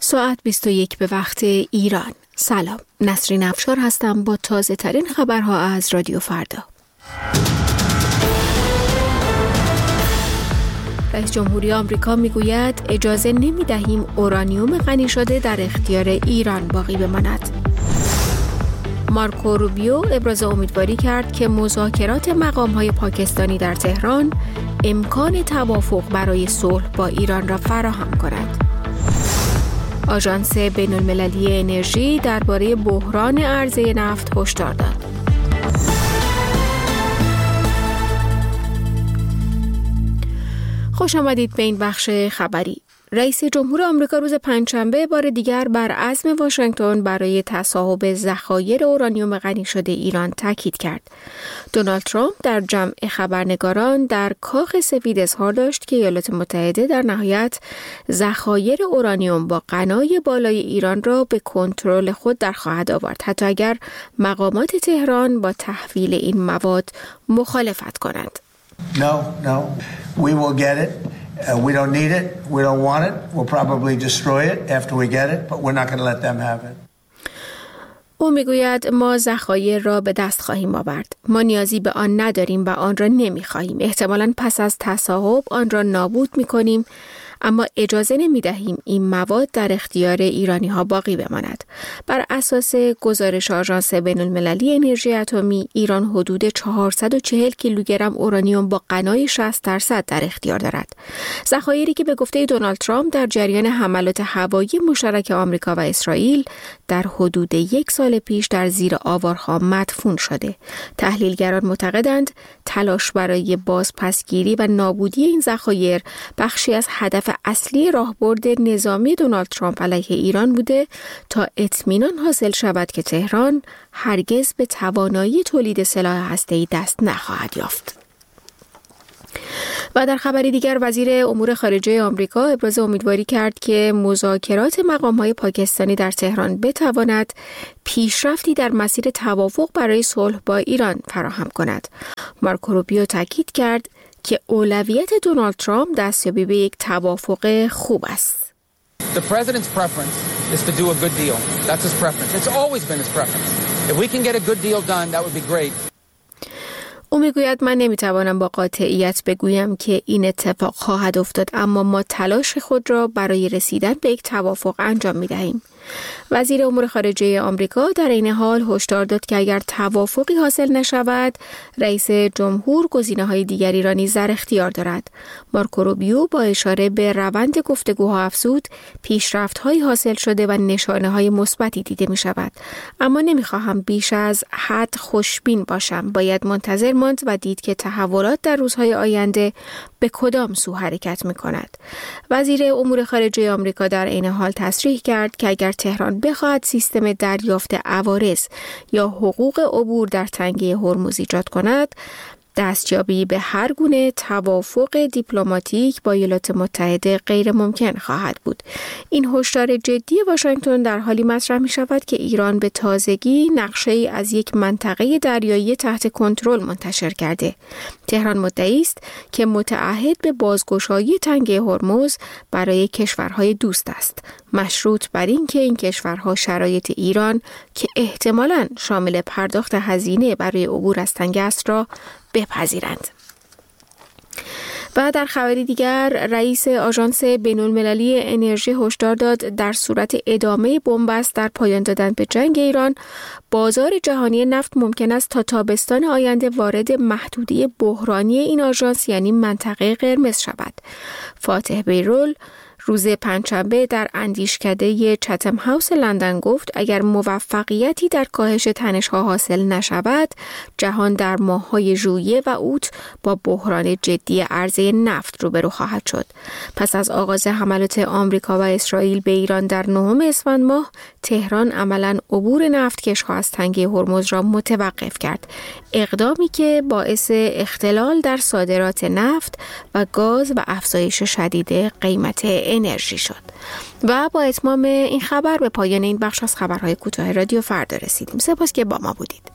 ساعت 21 به وقت ایران. سلام، نسرین افشار هستم با تازه ترین خبرها از رادیو فردا. رئیس جمهوری آمریکا میگوید اجازه نمیدهیم اورانیوم غنی شده در اختیار ایران باقی بماند. مارکو روبیو ابراز امیدواری کرد که مذاکرات مقام‌های پاکستانی در تهران امکان توافق برای صلح با ایران را فراهم کند. آژانس بین‌المللی انرژی درباره بحران عرضه نفت هشدار داد. خوش آمدید به این بخش خبری. رئیس جمهور آمریکا روز پنجشنبه بار دیگر بر عزم واشنگتن برای تصاحب ذخایر اورانیوم غنی شده ایران تاکید کرد. دونالد ترامپ در جمع خبرنگاران در کاخ سفید اظهار داشت که ایالات متحده در نهایت ذخایر اورانیوم با غنای بالای ایران را به کنترل خود در خواهد آورد، حتی اگر مقامات تهران با تحویل این مواد مخالفت کنند. No, we will get it. We don't need it. We don't want it. We'll probably destroy it after we get it, but we're not going to let them have it. او میگوید ما ذخایر را به دست خواهیم آورد. ما نیازی به آن نداریم و آن را نمیخواهیم. احتمالاً پس از تصاحب آن را نابود میکنیم، اما اجازه نمیدهیم این مواد در اختیار ایرانی ها باقی بماند. بر اساس گزارش آژانس بین‌المللی انرژی اتمی، ایران حدود 440 کیلوگرم اورانیوم با غنای 60% در اختیار دارد. ذخایری که به گفته دونالد ترامپ در جریان حملات هوایی مشترک آمریکا و اسرائیل در حدود 1 سال پیش در زیر آوارها مدفون شده. تحلیلگران معتقدند تلاش برای بازپسگیری و نابودی این ذخایر بخشی از هدف اصلی راهبرد نظامی دونالد ترامپ علیه ایران بوده تا اطمینان حاصل شود که تهران هرگز به توانایی تولید سلاح هسته‌ای دست نخواهد یافت. و در خبری دیگر وزیر امور خارجه آمریکا ابراز امیدواری کرد که مذاکرات مقام‌های پاکستانی در تهران بتواند پیشرفتی در مسیر توافق برای صلح با ایران فراهم کند. مارکو روبیو تاکید کرد که اولویت دونالد ترامپ دستیابی به یک توافق خوب است. The president's preference is to do a good deal. That's his preference. It's always been his preference. If we can get a good deal done, that would be great. او میگوید من نمیتوانم با قاطعیت بگویم که این اتفاق خواهد افتاد، اما ما تلاش خود را برای رسیدن به یک توافق انجام میدهیم. وزیر امور خارجه آمریکا در این حال هشدار داد که اگر توافقی حاصل نشود، رئیس جمهور گزینه‌های دیگری را نیز در اختیار دارد. مارکو روبیو با اشاره به روند گفتگوها افزود پیشرفت‌هایی حاصل شده و نشانه‌های مثبتی دیده می‌شود، اما نمی‌خواهم بیش از حد خوشبین باشم. باید منتظر ماند و دید که تحولات در روزهای آینده به کدام سو حرکت می‌کند. وزیر امور خارجه آمریکا در این حال تصریح کرد که اگر تهران بخواهد سیستم دریافت عوارض یا حقوق عبور در تنگه هرمز ایجاد کند، دستیابی به هر گونه توافق دیپلماتیک با ایالات متحده غیر ممکن خواهد بود. این هشدار جدی واشنگتن در حالی مطرح می شود که ایران به تازگی نقشه‌ای از یک منطقه دریایی تحت کنترل منتشر کرده. تهران مدعی است که متعهد به بازگشایی تنگه هرمز برای کشورهای دوست است، مشروط بر این که این کشورها شرایط ایران که احتمالاً شامل پرداخت هزینه برای عبور از تنگه است را بپذیرند. و در خبری دیگر رئیس آژانس بین‌المللی انرژی هشدار داد در صورت ادامه بنبست در پایان دادن به جنگ ایران، بازار جهانی نفت ممکن است تا تابستان آینده وارد محدوده بحرانی این آژانس یعنی منطقه قرمز شود. فاتح بیرول روز پنجشنبه در اندیشکده چتم هاوس لندن گفت اگر موفقیتی در کاهش تنش‌ها حاصل نشود، جهان در ماه‌های ژوئیه و اوت با بحران جدی عرضه نفت روبرو خواهد شد. پس از آغاز حملات آمریکا و اسرائیل به ایران در 9 اسفند ماه، تهران عملاً عبور نفتکش‌ها از تنگه هرمز را متوقف کرد. اقدامی که باعث اختلال در صادرات نفت و گاز و افزایش شدید قیمت انرژی شد. و با اتمام این خبر به پایان این بخش از خبرهای کوتاه رادیو فردا رسیدیم. سپاس که با ما بودید.